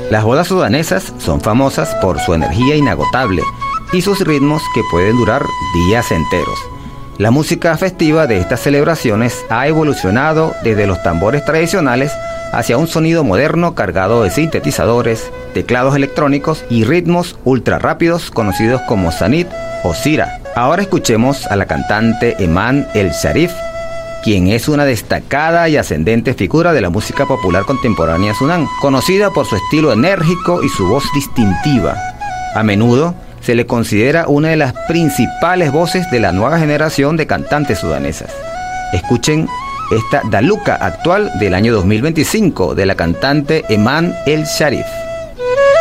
Las bodas sudanesas son famosas por su energía inagotable y sus ritmos que pueden durar días enteros. La música festiva de estas celebraciones ha evolucionado desde los tambores tradicionales hacia un sonido moderno cargado de sintetizadores, teclados electrónicos y ritmos ultra rápidos conocidos como sanit o sira. Ahora escuchemos a la cantante Eman El Sharif, quien es una destacada y ascendente figura de la música popular contemporánea Sudán, conocida por su estilo enérgico y su voz distintiva. A menudo se le considera una de las principales voces de la nueva generación de cantantes sudanesas. Escuchen esta Daluka actual del año 2025 de la cantante Eman El Sharif.